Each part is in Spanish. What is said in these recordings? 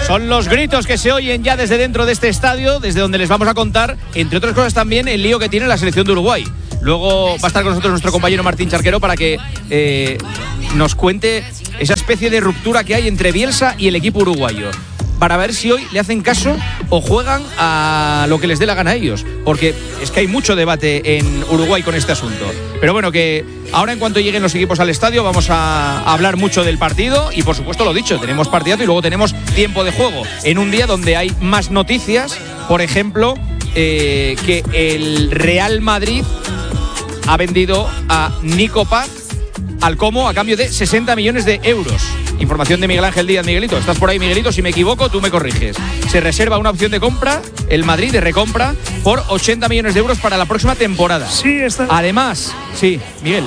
Son los gritos que se oyen ya desde dentro de este estadio, desde donde les vamos a contar, entre otras cosas también, el lío que tiene la selección de Uruguay. Luego va a estar con nosotros nuestro compañero Martín Charquero para que nos cuente esa especie de ruptura que hay entre Bielsa y el equipo uruguayo, para ver si hoy le hacen caso o juegan a lo que les dé la gana a ellos, porque es que hay mucho debate en Uruguay con este asunto. Pero bueno, que ahora en cuanto lleguen los equipos al estadio vamos a hablar mucho del partido y por supuesto lo dicho, tenemos partidazo y luego tenemos tiempo de juego en un día donde hay más noticias. Por ejemplo, que el Real Madrid ha vendido a Nico Paz al Como a cambio de 60 millones de euros. Información de Miguel Ángel Díaz. Miguelito, ¿estás por ahí, Miguelito? Si me equivoco, tú me corriges. Se reserva una opción de compra, el Madrid, de recompra, por 80 millones de euros para la próxima temporada. Sí, está. Además, sí, Miguel.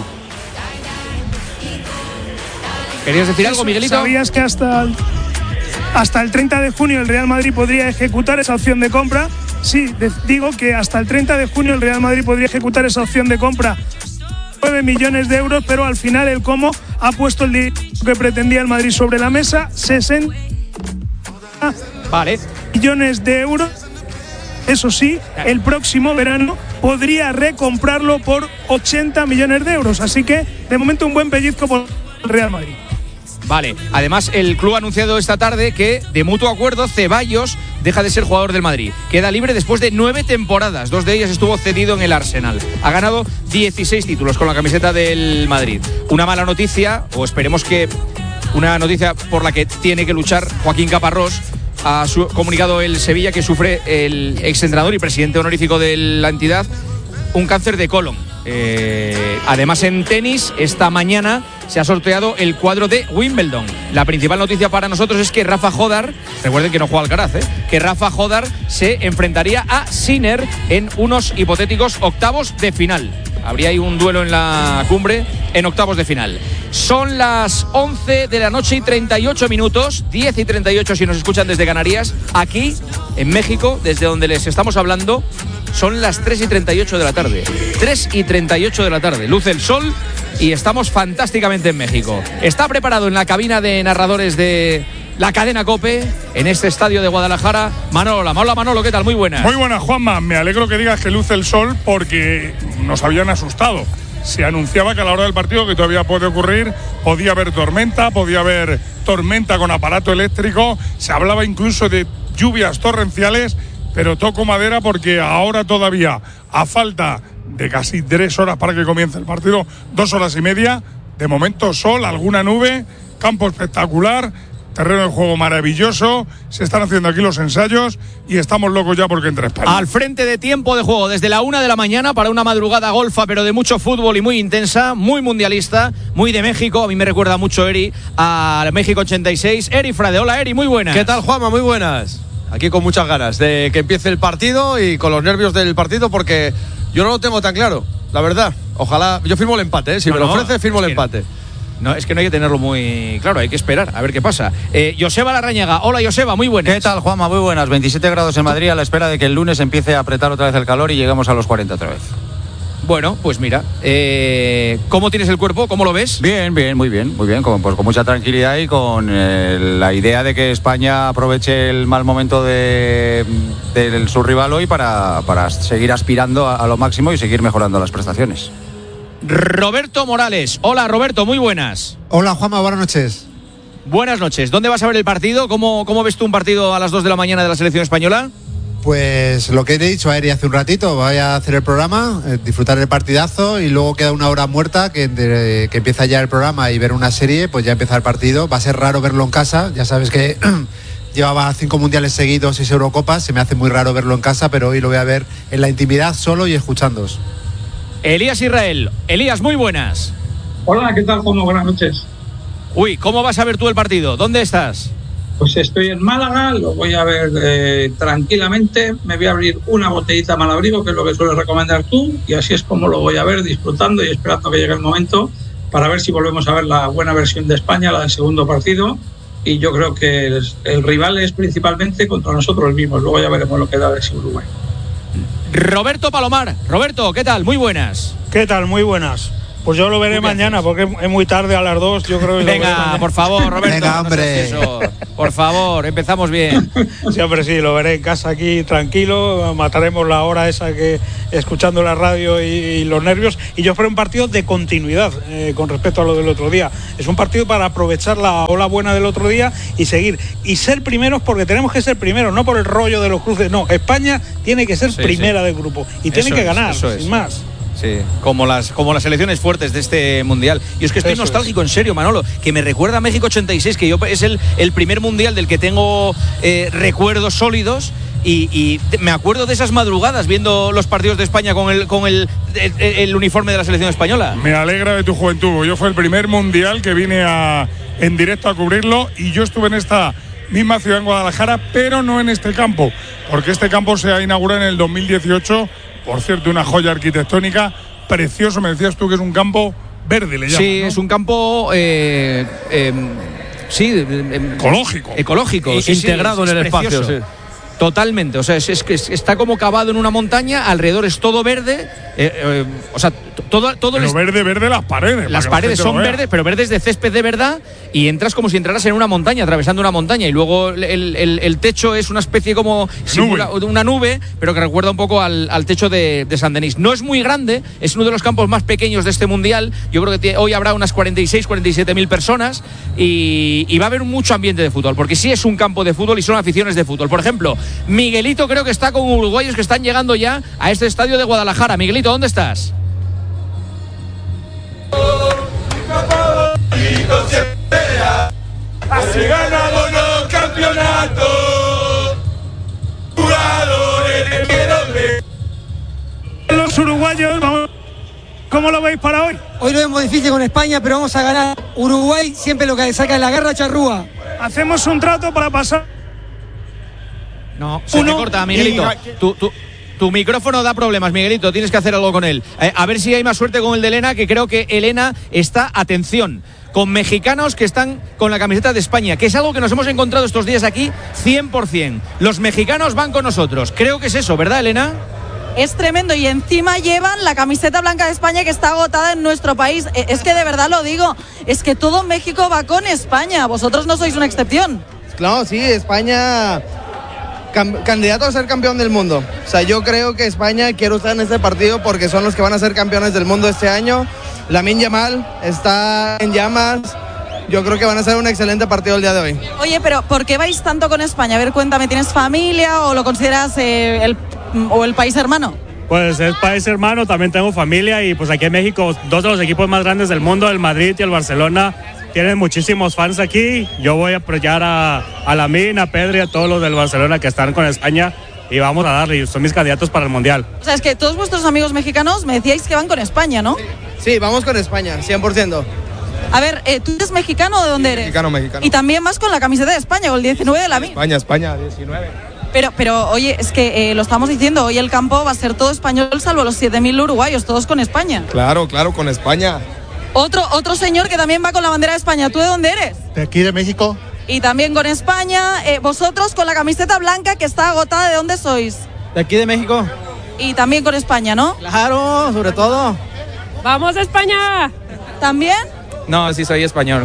¿Querías decir algo, Miguelito? ¿Sabías que hasta el 30 de junio el Real Madrid podría ejecutar esa opción de compra? Sí, digo que hasta el 30 de junio el Real Madrid podría ejecutar esa opción de compra. 9 millones de euros, pero al final el Como ha puesto el dinero que pretendía el Madrid sobre la mesa, 60 millones de euros. Eso sí, el próximo verano podría recomprarlo por 80 millones de euros. Así que, de momento, un buen pellizco por el Real Madrid. Vale, además el club ha anunciado esta tarde que de mutuo acuerdo Ceballos deja de ser jugador del Madrid. Queda libre después de 9 temporadas, 2 de ellas estuvo cedido en el Arsenal. Ha ganado 16 títulos con la camiseta del Madrid. Una mala noticia, o esperemos que una noticia por la que tiene que luchar Joaquín Caparrós. Ha comunicado el Sevilla que sufre el exentrenador y presidente honorífico de la entidad un cáncer de colon. Además, en tenis, esta mañana se ha sorteado el cuadro de Wimbledon. La principal noticia para nosotros es que Rafa Jodar, recuerden que no juega Alcaraz, que Rafa Jodar se enfrentaría a Sinner en unos hipotéticos octavos de final. Habría ahí un duelo en la cumbre en octavos de final. Son las 11 de la noche y 38 minutos, 10 y 38 si nos escuchan desde Canarias. Aquí, en México, desde donde les estamos hablando, son las 3 y 38 de la tarde. 3 y 38 de la tarde. Luce el sol y estamos fantásticamente en México. Está preparado en la cabina de narradores de la cadena COPE, en este estadio de Guadalajara, Manolo. Hola, Manolo, ¿qué tal? Muy buenas. Muy buenas, Juanma. Me alegro que digas que luce el sol porque nos habían asustado. Se anunciaba que a la hora del partido, que todavía puede ocurrir, podía haber tormenta con aparato eléctrico. Se hablaba incluso de lluvias torrenciales, pero toco madera porque ahora todavía, a falta de casi 3 horas para que comience el partido, 2 horas y media, de momento sol, alguna nube, campo espectacular, terreno de juego maravilloso. Se están haciendo aquí los ensayos y estamos locos ya porque entra España. Al frente de tiempo de juego desde la 1 de la mañana para una madrugada golfa, pero de mucho fútbol y muy intensa, muy mundialista, muy de México. A mí me recuerda mucho, Eri, a México 86. Eri Frade, hola Eri, muy buenas. ¿Qué tal, Juanma? Muy buenas. Aquí con muchas ganas de que empiece el partido y con los nervios del partido porque yo no lo tengo tan claro, la verdad. Ojalá, yo firmo el empate, si me lo ofrece, firmo el empate. No, es que no hay que tenerlo muy claro, hay que esperar a ver qué pasa. Joseba Larrañaga, hola Joseba, muy buenas. ¿Qué tal, Juanma? Muy buenas, 27 grados en Madrid a la espera de que el lunes empiece a apretar otra vez el calor y lleguemos a los 40 otra vez. Bueno, pues mira, ¿cómo tienes el cuerpo? ¿Cómo lo ves? Bien, muy bien, con mucha tranquilidad y con la idea de que España aproveche el mal momento de su rival hoy para seguir aspirando a lo máximo y seguir mejorando las prestaciones. Roberto Morales, hola Roberto, muy buenas. Hola Juanma, buenas noches. Buenas noches, ¿dónde vas a ver el partido? ¿Cómo ves tú un partido a las 2 de la mañana de la selección española? Pues lo que he dicho a Eri hace un ratito, voy a hacer el programa, disfrutar del partidazo y luego queda una hora muerta que empieza ya el programa y ver una serie, pues ya empieza el partido. Va a ser raro verlo en casa, ya sabes que llevaba 5 mundiales seguidos, 6 Eurocopas, se me hace muy raro verlo en casa, pero hoy lo voy a ver en la intimidad solo y escuchándoos. Elías Israel, Elías, muy buenas. Hola, ¿qué tal, Juanma? Buenas noches. Uy, ¿cómo vas a ver tú el partido? ¿Dónde estás? Pues estoy en Málaga, lo voy a ver tranquilamente. Me voy a abrir una botellita Malabrigo, que es lo que sueles recomendar tú, y así es como lo voy a ver, disfrutando y esperando que llegue el momento para ver si volvemos a ver la buena versión de España, la del segundo partido. Y yo creo que el rival es principalmente contra nosotros mismos. Luego ya veremos lo que da de ese Uruguay. Roberto Palomar. Roberto, ¿qué tal? Muy buenas. ¿Qué tal? Muy buenas. Pues yo lo veré mañana, porque es muy tarde a las 2, yo creo que Venga, por favor, Roberto. Venga, hombre. No por favor, empezamos bien. Sí, hombre, sí, lo veré en casa aquí tranquilo, mataremos la hora esa que escuchando la radio y los nervios, y yo espero un partido de continuidad con respecto a lo del otro día. Es un partido para aprovechar la ola buena del otro día y seguir, y ser primeros, porque tenemos que ser primeros, no por el rollo de los cruces, no, España tiene que ser primera del grupo y tiene que ganar, sin más. Sí, como las selecciones fuertes de este mundial. Y es que estoy nostálgico, en serio, Manolo, que me recuerda a México 86, que es el primer mundial del que tengo recuerdos sólidos. Y me acuerdo de esas madrugadas viendo los partidos de España con el uniforme de la selección española. Me alegra de tu juventud. Yo fue el primer mundial que vine en directo a cubrirlo, y yo estuve en esta misma ciudad, en Guadalajara, pero no en este campo, porque este campo se ha inaugurado en el 2018. Por cierto, una joya arquitectónica, precioso. Me decías tú que es un campo verde, le llaman, sí, ¿no? Es un campo ecológico, integrado en el espacio. Sí. Totalmente, o sea, es que está como cavado en una montaña, alrededor es todo verde, o sea, todo pero verde las paredes. Las paredes son verdes, pero verdes de césped de verdad, y entras como si entraras en una montaña, atravesando una montaña, y luego el techo es una especie como una nube, pero que recuerda un poco al techo de San Denis. No es muy grande, es uno de los campos más pequeños de este mundial. Yo creo que hoy habrá unas 47.000 personas, y va a haber mucho ambiente de fútbol, porque sí es un campo de fútbol y son aficiones de fútbol. Por ejemplo, Miguelito creo que está con uruguayos que están llegando ya a este estadio de Guadalajara. Miguelito, ¿dónde estás? Así ganamos los campeonatos, jugadores de miedo. Los uruguayos, ¿cómo lo veis para hoy? Hoy lo vemos difícil con España, pero vamos a ganar. Uruguay siempre lo que saca es la garra charrúa. Hacemos un trato para pasar. No, se te corta, Miguelito. Tu micrófono da problemas, Miguelito, tienes que hacer algo con él. A ver si hay más suerte con el de Elena, que creo que Elena está, atención, con mexicanos que están con la camiseta de España, que es algo que nos hemos encontrado estos días aquí 100%. Los mexicanos van con nosotros. Creo que es eso, ¿verdad, Elena? Es tremendo, y encima llevan la camiseta blanca de España, que está agotada en nuestro país. Es que de verdad lo digo, es que todo México va con España. Vosotros no sois una excepción. Claro, sí, España candidato a ser campeón del mundo. O sea, yo creo que España quiere estar en este partido porque son los que van a ser campeones del mundo este año. Lamine Yamal está en llamas. Yo creo que van a ser un excelente partido el día de hoy. Oye, pero ¿por qué vais tanto con España? A ver, cuéntame, ¿tienes familia o lo consideras el país hermano? Pues es país hermano, también tengo familia, y pues aquí en México, dos de los equipos más grandes del mundo, el Madrid y el Barcelona, tienen muchísimos fans aquí. Yo voy a apoyar a Lamine, a Pedri, a todos los del Barcelona que están con España, y vamos a darle, son mis candidatos para el Mundial. O sea, es que todos vuestros amigos mexicanos me decíais que van con España, ¿no? Sí, vamos con España, 100%. A ver, ¿tú eres mexicano o de dónde eres? Mexicano. Y también vas con la camiseta de España, o el 19 de Lamine. España, 19. Pero oye, es que lo estamos diciendo, hoy el campo va a ser todo español, salvo los 7.000 uruguayos, todos con España. Claro, con España. Otro señor que también va con la bandera de España. ¿Tú de dónde eres? De aquí, de México. Y también con España. Vosotros con la camiseta blanca que está agotada, ¿de dónde sois? De aquí, de México. Y también con España, ¿no? Claro, sobre todo. ¡Vamos a España! ¿También? No, sí soy español.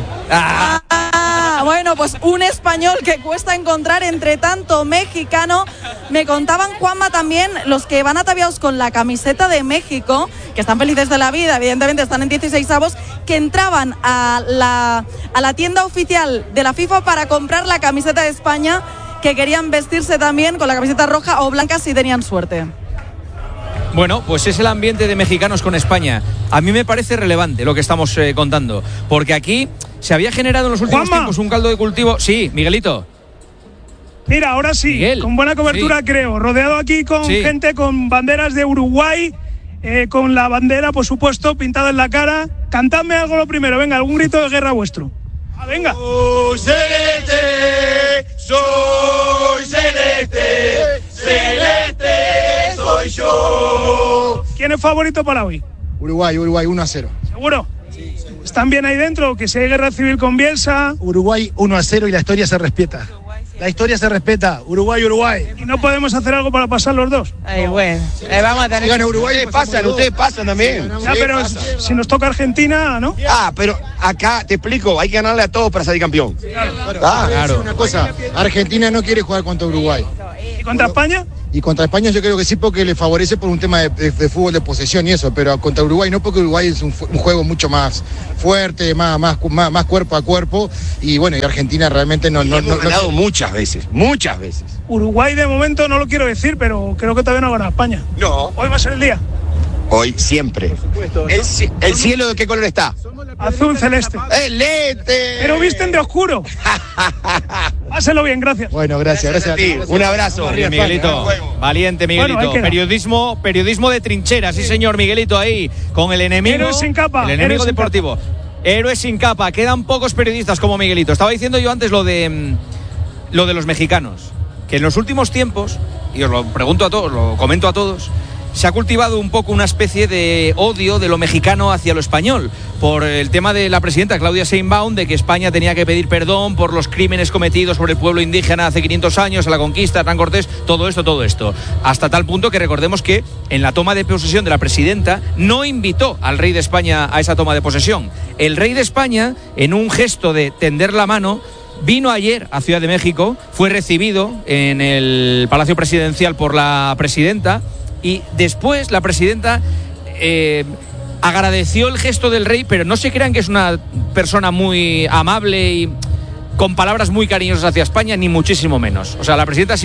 Bueno, pues un español que cuesta encontrar entre tanto mexicano. Me contaban, Juanma, también los que van ataviados con la camiseta de México, que están felices de la vida, evidentemente están en 16avos, que entraban a la tienda oficial de la FIFA para comprar la camiseta de España, que querían vestirse también con la camiseta roja o blanca si tenían suerte. Bueno, pues es el ambiente de mexicanos con España. A mí me parece relevante lo que estamos contando, porque aquí se había generado en los últimos tiempos un caldo de cultivo. Sí, Miguelito. Mira, ahora sí, Miguel, con buena cobertura, sí. Creo, rodeado aquí con gente con banderas de Uruguay, con la bandera, por supuesto, pintada en la cara. Cantadme algo lo primero, venga, algún grito de guerra vuestro. Venga. Soy celeste, celeste soy yo. ¿Quién es favorito para hoy? Uruguay 1-0. ¿Seguro? Sí. ¿Están bien ahí dentro? Que si hay guerra civil con Bielsa. Uruguay 1-0 y la historia se respeta. La historia se respeta. Uruguay. ¿Y no podemos hacer algo para pasar los dos? Ay, bueno. Vamos a tener Gana Uruguay. Ustedes pasan también. Ya, pero si nos toca Argentina, ¿no? Pero acá te explico, hay que ganarle a todos para salir campeón. Claro. Una cosa, Argentina no quiere jugar contra Uruguay. ¿Y contra España? Y contra España yo creo que sí, porque le favorece por un tema de fútbol de posesión y eso, pero contra Uruguay no, porque Uruguay es un juego mucho más fuerte, más cuerpo a cuerpo, y bueno, y Argentina realmente no hemos ganado muchas veces. Uruguay de momento no lo quiero decir, pero creo que todavía no gana España. No. Hoy va a ser el día. Hoy, siempre. ¿El cielo de qué color está? Azul celeste. ¡Celeste! Pero visten de oscuro. Páselo bien, gracias. Bueno, gracias a ti. Un abrazo. Bien, Miguelito. Valiente, Miguelito. Bueno, periodismo de trinchera, sí señor, Miguelito ahí, con el enemigo. Héroe sin capa. El enemigo deportivo. Héroe sin capa. Quedan pocos periodistas como Miguelito. Estaba diciendo yo antes lo de los mexicanos, que en los últimos tiempos, y os lo pregunto a todos, lo comento a todos, se ha cultivado un poco una especie de odio de lo mexicano hacia lo español, por el tema de la presidenta Claudia Sheinbaum, de que España tenía que pedir perdón por los crímenes cometidos por el pueblo indígena hace 500 años, a la conquista, Hernán Cortés, todo esto. Hasta tal punto que recordemos que en la toma de posesión de la presidenta no invitó al rey de España a esa toma de posesión. El rey de España, en un gesto de tender la mano, vino ayer a Ciudad de México, fue recibido en el Palacio Presidencial por la presidenta, y después la presidenta agradeció el gesto del rey, pero no se crean que es una persona muy amable y con palabras muy cariñosas hacia España, ni muchísimo menos. O sea, la presidenta